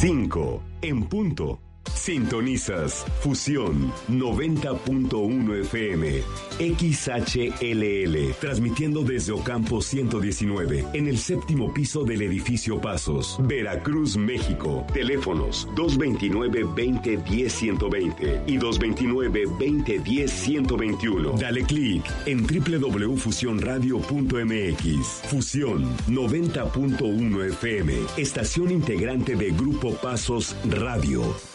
5 en punto. Sintonizas Fusión 90.1 FM XHLL, transmitiendo desde Ocampo 119 en el séptimo piso del edificio Pasos, Veracruz, México. Teléfonos 229-2010-120 y 229-2010-121. Dale clic en www.fusionradio.mx. Fusión 90.1 FM, estación integrante de Grupo Pasos Radio.